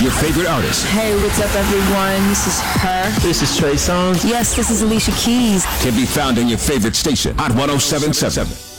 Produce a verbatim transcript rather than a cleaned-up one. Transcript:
your favorite artists. Hey, what's up, everyone? This is her. This is Trey Songz. Yes, this is Alicia Keys. Can be found on your favorite station, Hot one oh seven point seven.